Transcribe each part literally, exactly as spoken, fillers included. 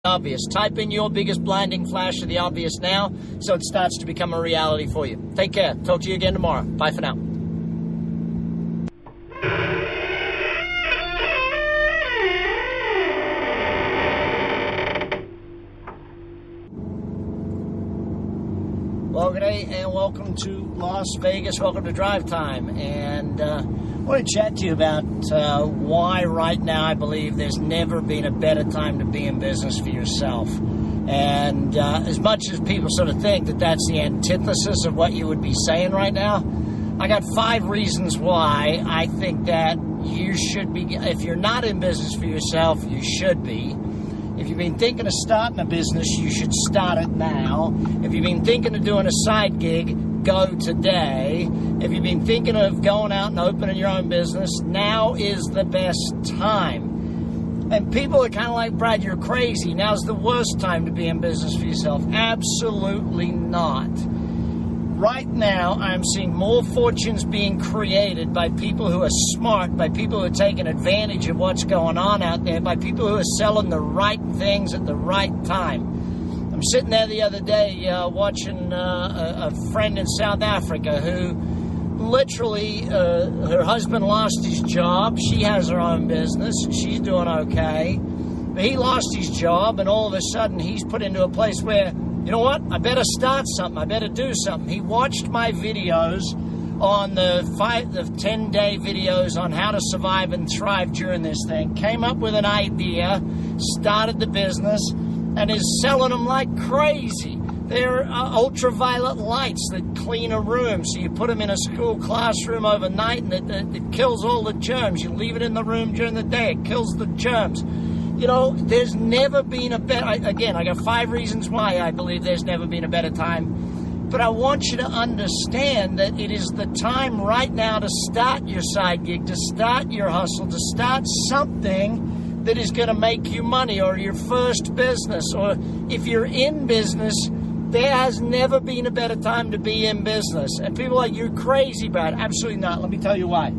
obvious. Type in your biggest blinding flash of the obvious now so it starts to become a reality for you. Take care. Talk to you again tomorrow. Bye for now. Well, good day and welcome to Las Vegas. Welcome to Drive Time. And uh, I want to chat to you about uh, why right now I believe there's never been a better time to be in business for yourself. And uh, as much as people sort of think that that's the antithesis of what you would be saying right now, I got five reasons why I think that you should be. If you're not in business for yourself, you should be. If you've been thinking of starting a business, you should start it now. If you've been thinking of doing a side gig, go today. If you've been thinking of going out and opening your own business, now is the best time. And people are kind of like, Brad, you're crazy. Now's the worst time to be in business for yourself. Absolutely not. Right now, I'm seeing more fortunes being created by people who are smart, by people who are taking advantage of what's going on out there, by people who are selling the right things at the right time. I'm sitting there the other day uh, watching uh, a, a friend in South Africa who literally, uh, her husband lost his job. She has her own business. She's doing okay. But he lost his job, and all of a sudden he's put into a place where, you know what? I better start something. I better do something. He watched my videos on the five, the ten-day videos on how to survive and thrive during this thing, came up with an idea, started the business, and is selling them like crazy. They're uh, ultraviolet lights that clean a room. So you put them in a school classroom overnight, and it, it, it kills all the germs. You leave it in the room during the day. It kills the germs. You know, there's never been a better, again, I got five reasons why I believe there's never been a better time. But I want you to understand that it is the time right now to start your side gig, to start your hustle, to start something that is going to make you money, or your first business. Or if you're in business, there has never been a better time to be in business. And people are like, you're crazy, Brad. Absolutely not. Let me tell you why.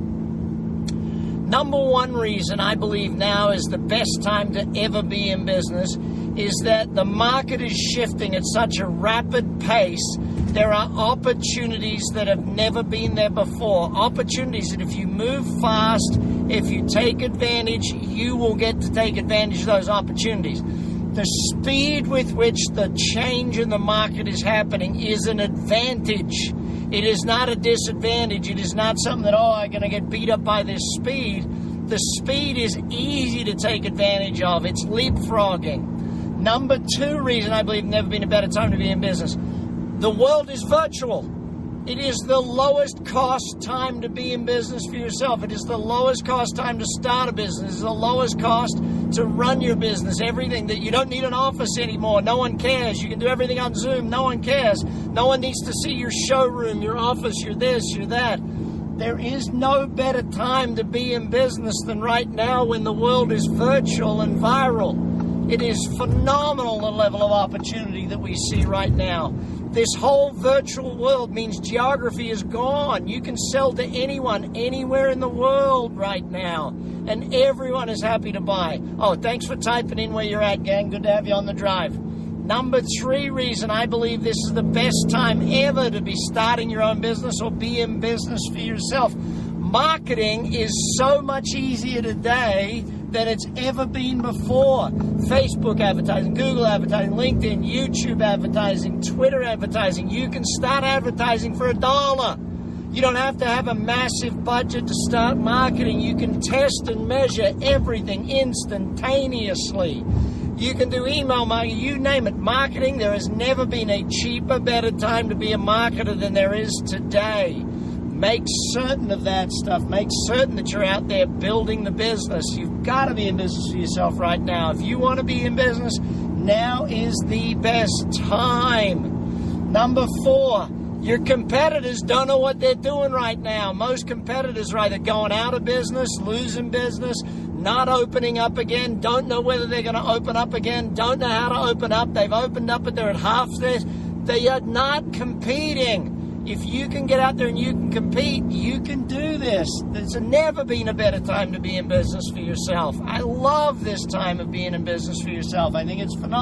Number one reason I believe now is the best time to ever be in business is that the market is shifting at such a rapid pace. There are opportunities that have never been there before. Opportunities that if you move fast, if you take advantage, you will get to take advantage of those opportunities. The speed with which the change in the market is happening is an advantage. It is not a disadvantage. It is not something that, oh, I'm going to get beat up by this speed. The speed is easy to take advantage of. It's leapfrogging. Number two reason I believe never been a better time to be in business. The world is virtual. It is the lowest cost time to be in business for yourself. It is the lowest cost time to start a business. It is the lowest cost to run your business. Everything that you don't need an office anymore. No one cares. You can do everything on Zoom. No one cares. No one needs to see your showroom, your office, your this, your that. There is no better time to be in business than right now when the world is virtual and viral. It is phenomenal, the level of opportunity that we see right now. This whole virtual world means geography is gone. You can sell to anyone, anywhere in the world right now. And everyone is happy to buy. Oh, thanks for typing in where you're at, gang. Good to have you on the drive. Number three reason I believe this is the best time ever to be starting your own business or be in business for yourself. Marketing is so much easier today than it's ever been before. Facebook advertising, Google advertising, LinkedIn, YouTube advertising, Twitter advertising. You can start advertising for a dollar. You don't have to have a massive budget to start marketing. You can test and measure everything instantaneously. You can do email marketing, you name it. Marketing, there has never been a cheaper, better time to be a marketer than there is today. Make certain of that stuff. Make certain that you're out there building the business. You've got to be in business for yourself right now. If you want to be in business, now is the best time. Number four, your competitors don't know what they're doing right now. Most competitors are either going out of business, losing business, not opening up again, don't know whether they're going to open up again, don't know how to open up. They've opened up, but they're at half this. They are not competing. If you can get out there and you can compete, you can do this. There's never been a better time to be in business for yourself. I love this time of being in business for yourself. I think it's phenomenal.